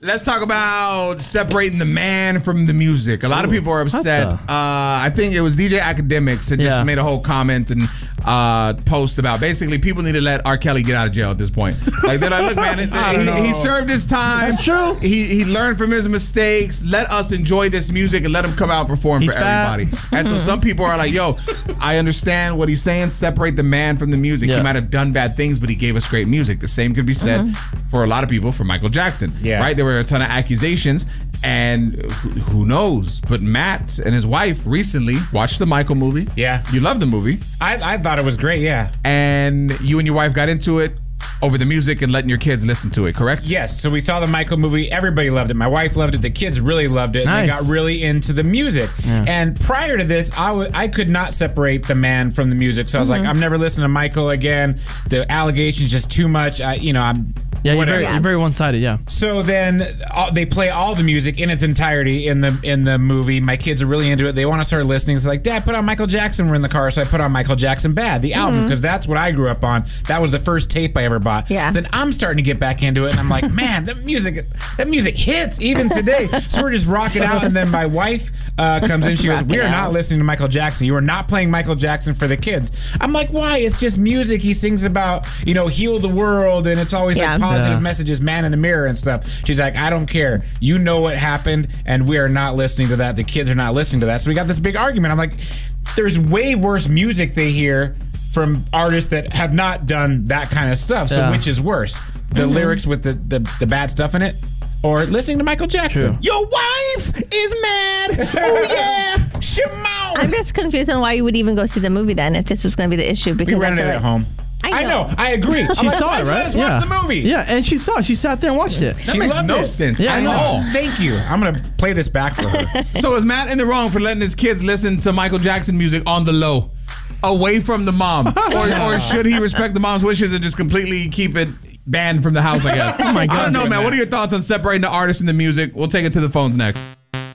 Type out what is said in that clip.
Let's talk about separating the man from the music. A lot of people are upset. I think it was DJ Academics that just made a whole comment and post about basically people need to let R. Kelly get out of jail at this point. Like they're like, look, man, he served his time. That's true. He learned from his mistakes. Let us enjoy this music and let him come out and perform for everybody. And so some people are like, yo, I understand what he's saying. Separate the man from the music. He might have done bad things, but he gave us great music. The same could be said for a lot of people for Michael Jackson. Right? There were a ton of accusations, and who knows? But Matt and his wife recently watched the Michael movie. Yeah. You loved the movie. I thought it was great, yeah. And you and your wife got into it over the music and letting your kids listen to it, correct? Yes. So we saw the Michael movie. Everybody loved it. My wife loved it. The kids really loved it. And they got really into the music. And prior to this, I could not separate the man from the music. So I was like, I'm never listening to Michael again. The allegations just too much. I'm you're very one-sided, yeah. So then they play all the music in its entirety in the movie. My kids are really into it. They want to start listening. So like, Dad, put on Michael Jackson. We're in the car, so I put on Michael Jackson Bad, the album, because that's what I grew up on. That was the first tape I ever bought. Yeah. So then I'm starting to get back into it, and I'm like, man, that music hits even today. So we're just rocking out, and then my wife comes in. She goes, "We are not listening to Michael Jackson. You are not playing Michael Jackson for the kids." I'm like, why? It's just music. He sings about, heal the world, and it's always like positive messages, man in the mirror and stuff. She's like, I don't care. You know what happened, and we are not listening to that. The kids are not listening to that. So we got this big argument. I'm like, there's way worse music they hear from artists that have not done that kind of stuff. So which is worse? The lyrics with the bad stuff in it, or listening to Michael Jackson? True. Your wife is mad. Oh yeah, Shimon. I'm just confused on why you would even go see the movie then if this was going to be the issue. Because we rented it at home. I know. I agree. She saw it, right? Let us watch the movie. Yeah, and she saw it. She sat there and watched it. That makes no sense. Yeah, I know. Thank you. I'm going to play this back for her. So is Matt in the wrong for letting his kids listen to Michael Jackson music on the low, away from the mom? Or should he respect the mom's wishes and just completely keep it banned from the house, I guess? Oh, my God. I don't know, man. What are your thoughts on separating the artist and the music? We'll take it to the phones next.